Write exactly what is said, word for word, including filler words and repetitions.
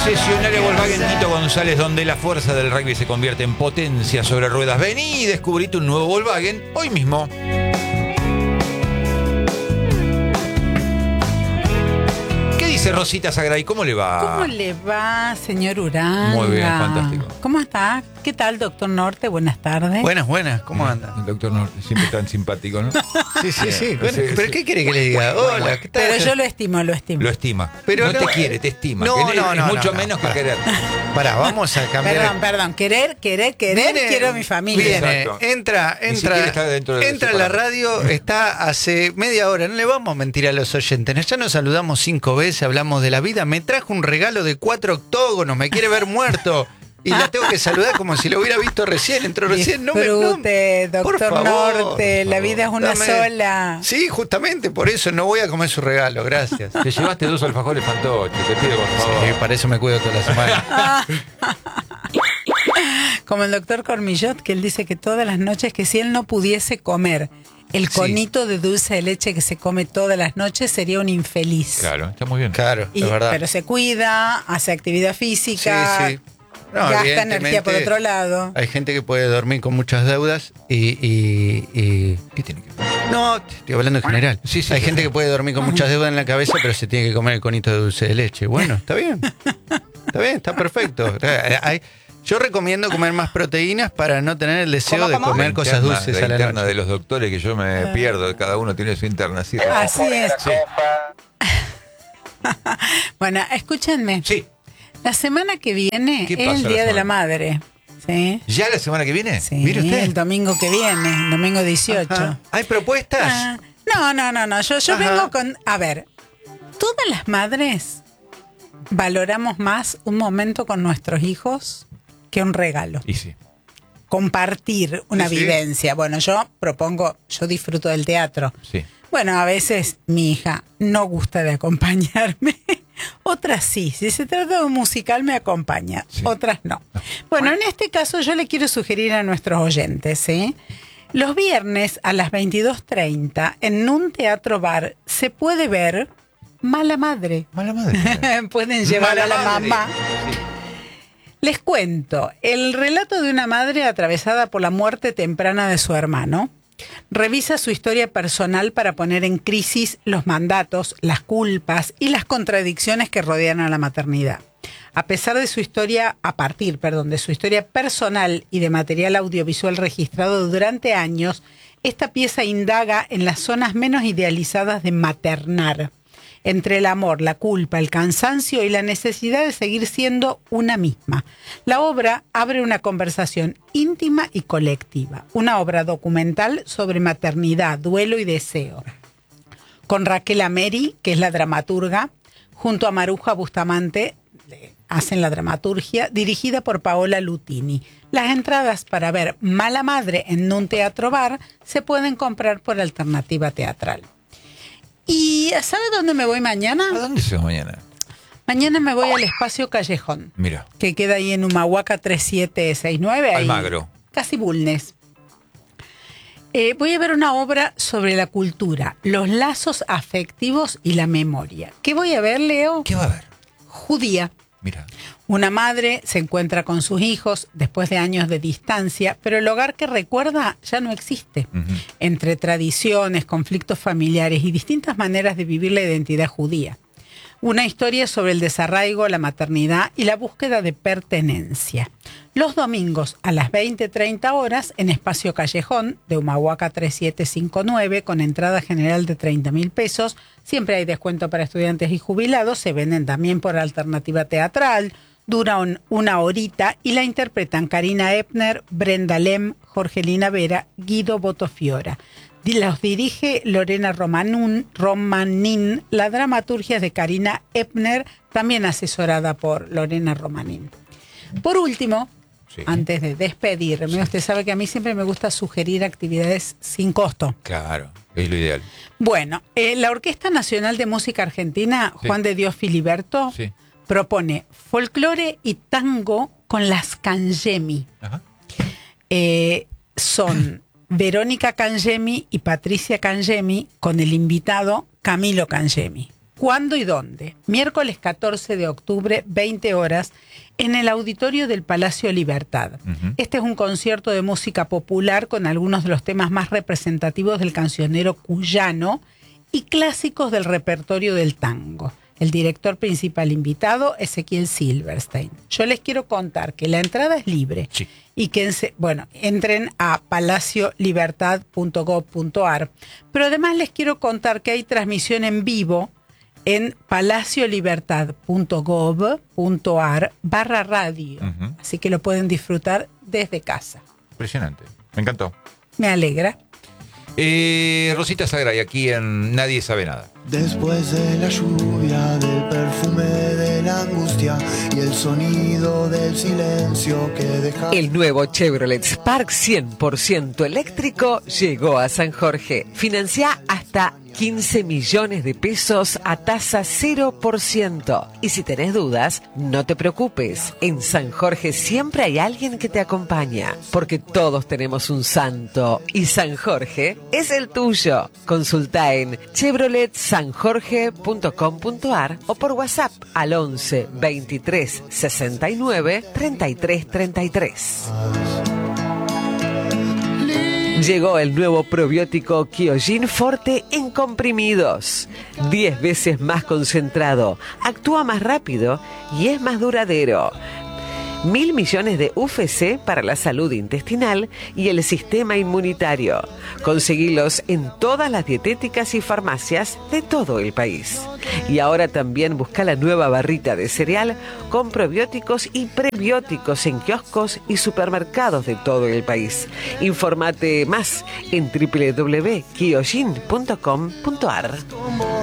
Concesionaria Volkswagen Tito González, donde la fuerza del rugby se convierte en potencia sobre ruedas. Vení y descubrite un nuevo Volkswagen hoy mismo. ¿Qué dice Rosita Sagray? ¿Cómo le va? ¿Cómo le va, señor Uranga? Muy bien, fantástico. ¿Cómo está? ¿Qué tal, doctor Norte? Buenas tardes. Buenas, buenas. ¿Cómo anda? El doctor Norte, siempre tan simpático, ¿no? Sí, sí, sí. Bueno, ¿Pero sí. qué quiere que le diga? Hola, ¿qué tal? Pero yo lo estimo, lo estimo. Lo estima. Pero no, no, te quiere, te estima. no, que no, es no, mucho no, menos no. que querer. Pará, vamos a cambiar. Perdón, perdón. Querer, querer, querer, Viene- quiero a mi familia. Viene, Exacto. entra, Ni siquiera está entra, dentro de entra a ese la programa. radio, está hace media hora, no le vamos a mentir a los oyentes, ya nos saludamos cinco veces, hablamos de la vida, me trajo un regalo de cuatro octógonos, me quiere ver muerto, y la tengo que saludar como si lo hubiera visto recién, entró recién, no me... no- Disfrute, por doctor favor, Norte, por la favor, vida es una dame- sola. Sí, justamente, por eso no voy a comer su regalo, gracias. Te llevaste dos alfajores fantoches, te pido por favor. Sí, para eso me cuido toda la semana. Como el doctor Cormillot, que él dice que todas las noches, que si él no pudiese comer el Sí. conito de dulce de leche que se come todas las noches, sería un infeliz. Claro, está muy bien. Claro, Y- es verdad. pero se cuida, hace actividad física, Sí, sí. No, gasta evidentemente, energía por otro lado. Hay gente que puede dormir con muchas deudas y... y- y- ¿Qué tiene que ver? No, estoy hablando en general. Sí, sí, Hay sí, gente sí. que puede dormir con muchas deudas en la cabeza, pero se tiene que comer el conito de dulce de leche. Bueno, está bien. Está bien, está perfecto. Hay- yo recomiendo comer más proteínas para no tener el deseo ¿Cómo, de cómo? comer La cosas interna- dulces la a la interna noche. de los doctores que yo me pierdo, cada uno tiene su interna. Sí, Así es. Sí. Bueno, escúchenme. Sí. La semana que viene ¿Qué es pasa el la Día de la semana? Madre. ¿Sí? ¿Ya la semana que viene? Sí, Mire usted. el domingo que viene, el domingo dieciocho. Ajá. ¿Hay propuestas? Ah, no, no, no, no. Yo, yo Ajá. vengo con. A ver, todas las madres valoramos más un momento con nuestros hijos que un regalo. Y sí. Compartir una Sí, sí. vivencia. Bueno, yo propongo, yo disfruto del teatro. Sí. Bueno, a veces mi hija no gusta de acompañarme. Otras sí. Si se trata de un musical me acompaña. Sí. Otras no. Bueno, en este caso yo le quiero sugerir a nuestros oyentes, ¿sí? Los viernes a las veintidós treinta en un teatro bar se puede ver Mala Madre. Mala madre. Pueden llevar a la Mala madre. mamá. Sí. Les cuento, el relato de una madre atravesada por la muerte temprana de su hermano revisa su historia personal para poner en crisis los mandatos, las culpas y las contradicciones que rodean a la maternidad. A pesar de su historia, a partir, perdón, de su historia personal y de material audiovisual registrado durante años, esta pieza indaga en las zonas menos idealizadas de maternar, entre el amor, la culpa, el cansancio y la necesidad de seguir siendo una misma. La obra abre una conversación íntima y colectiva, una obra documental sobre maternidad, duelo y deseo, con Raquel Ameri, que es la dramaturga, junto a Maruja Bustamante, hacen la dramaturgia, dirigida por Paola Lutini. Las entradas para ver Mala Madre en un teatro bar se pueden comprar por alternativa teatral. ¿Y sabe dónde me voy mañana? ¿A dónde se va mañana? Mañana me voy al Espacio Callejón, Mira. que queda ahí en Humahuaca tres siete seis nueve. ahí, Almagro. Casi Bulnes. Eh, voy a ver una obra sobre la cultura, los lazos afectivos y la memoria. ¿Qué voy a ver, Leo? ¿Qué va a haber? Judía. Mira. Una madre se encuentra con sus hijos después de años de distancia, pero el hogar que recuerda ya no existe. Ujú. Entre tradiciones, conflictos familiares y distintas maneras de vivir la identidad judía. Una historia sobre el desarraigo, la maternidad y la búsqueda de pertenencia. Los domingos a las veinte treinta horas en Espacio Callejón de Humahuaca tres siete cinco nueve con entrada general de treinta mil pesos. Siempre hay descuento para estudiantes y jubilados. Se venden también por alternativa teatral. Dura un- una horita y la interpretan Karina Epner, Brenda Lem, Jorgelina Vera, Guido Botofiora. Di- Los dirige Lorena Romanún, Romanín. La dramaturgia es de Karina Epner, también asesorada por Lorena Romanín. Por último, Sí. antes de despedirme, usted sabe que a mí siempre me gusta sugerir actividades sin costo. Claro, es lo ideal. Bueno, eh, la Orquesta Nacional de Música Argentina, Sí. Juan de Dios Filiberto, Sí. propone folclore y tango con las Cangemi. Ajá. Eh, son Verónica Cangemi y Patricia Cangemi con el invitado Camilo Cangemi. ¿Cuándo y dónde? Miércoles catorce de octubre, veinte horas, en el auditorio del Palacio Libertad. Uh-huh. Este es un concierto de música popular con algunos de los temas más representativos del cancionero cuyano y clásicos del repertorio del tango. El director principal invitado, Ezequiel Silverstein. Yo les quiero contar que la entrada es libre. Sí. Y que, bueno, entren a palacio libertad punto gob punto ar. Pero además les quiero contar que hay transmisión en vivo en palacio libertad punto gob punto ar barra radio. Uh-huh. Así que lo pueden disfrutar desde casa. Impresionante. Me encantó. Me alegra. Eh, Rosita Sagray, aquí en Nadie Sabe Nada. Después de la lluvia, del perfume de la angustia y el sonido del silencio que deja... El nuevo Chevrolet Spark cien por ciento eléctrico llegó a San Jorge. Financia hasta quince millones de pesos a tasa cero por ciento. Y si tenés dudas, no te preocupes. En San Jorge siempre hay alguien que te acompaña, porque todos tenemos un santo y San Jorge es el tuyo. Consulta en chevrolet san jorge punto com punto ar o por WhatsApp al once veintitrés sesenta y nueve treinta y tres treinta y tres. Llegó el nuevo probiótico Kyojin Forte en comprimidos. diez veces más concentrado, actúa más rápido y es más duradero. Mil millones de U F C para la salud intestinal y el sistema inmunitario. Conseguilos en todas las dietéticas y farmacias de todo el país. Y ahora también busca la nueva barrita de cereal con probióticos y prebióticos en kioscos y supermercados de todo el país. Infórmate más en doble u doble u doble u punto kyojin punto com punto ar.